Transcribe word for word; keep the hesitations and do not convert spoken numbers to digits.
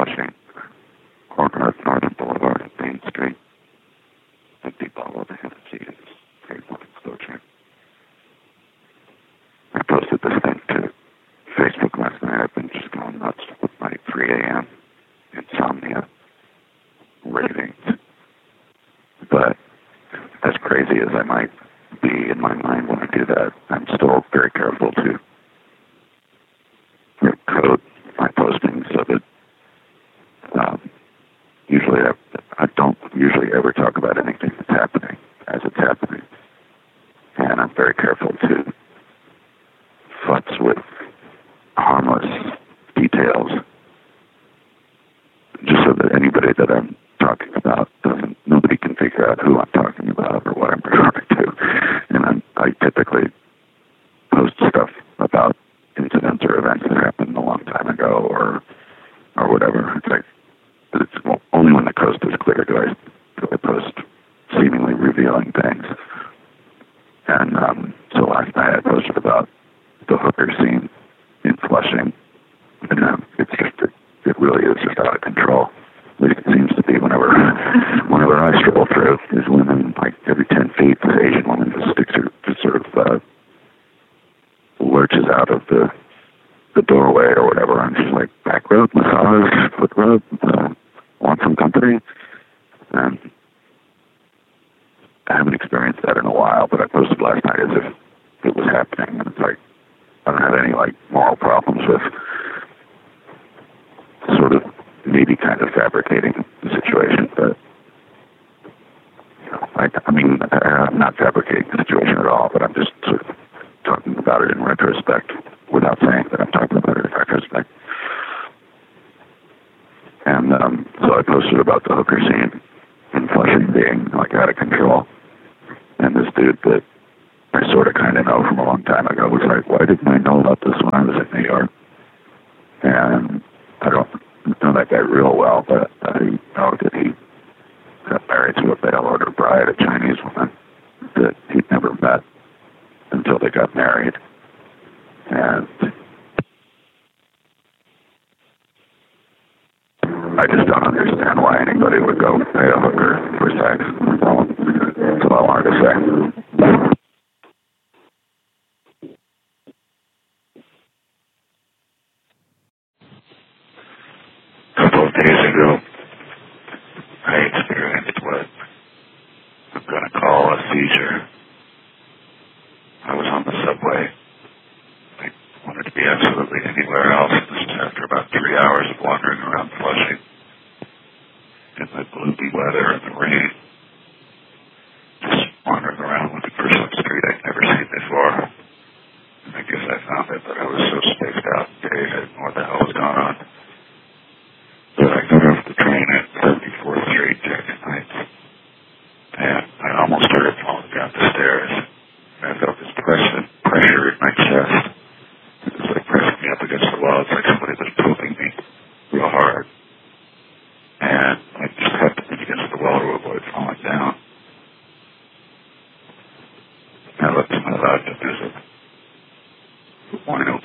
Flushing, corner of Northern Boulevard and Main Street. Empty bottle of Hennessy is trademark exposure. I posted this thing to Facebook last night. I've been just going nuts with my three a.m. insomnia ravings. But as crazy as I might be in my mind when I do that, I'm still very careful to code my postings so that um, usually I, I don't usually ever talk about anything that's happening as it's happening. And I'm very careful to futz with harmless details just so that anybody that I'm talking about doesn't, nobody can figure out who I'm talking about or what I'm referring to. And I'm, I typically post stuff about incidents or events that happened a long time ago or or whatever. It's like, it's well, only when the coast is clear do I, do I post seemingly revealing things. And um, so last night I posted about the hooker scene in Flushing. And um, it's just, it, it really is just out of control. At least it seems to be whenever whenever I stroll through. There's women, like every ten feet, this Asian woman just sticks her, just sort of uh, lurches out of the the doorway or whatever, and she's like, back rub, massage, foot rub, uh, want some company? And I haven't experienced that in a while, but I posted last night as if it was happening, and it's like, I don't have any, like, moral problems with sort of maybe kind of fabricating the situation, but, you know, I, I mean, I'm not fabricating the situation at all, but I'm just sort of talking about it in retrospect without saying that I'm talking about it in retrospect. And um, so I posted about the hooker scene in Flushing being, like, out of control. And this dude that I sort of kind of know from a long time ago was like, why didn't I know about this when I was in New York? And I don't know that guy real well, but I know that he got married to a bail order bride, a Chinese woman that he'd never met until they got married. And I just don't understand why anybody would go pay a hooker for sex. That's all I wanted to say. A couple of days ago, I experienced what I'm going to call a seizure. I was on the subway. I wanted to be absolutely anywhere else. This was after about three hours of wandering around Flushing in the gloomy weather and the rain. Just wandering around looking for some street I'd never seen before. And I guess I found it, but I was so spaced out today, I didn't know what the hell was going on. But I got off the train at seventy-fourth Street, Jackson Heights, and I almost started falling down the stairs. I felt this pressure, pressure in my chest. It was like pressing me up against the wall. It's like somebody was poking me real hard. And I just had to lean against the wall to avoid falling down. I looked to my left and there's a wino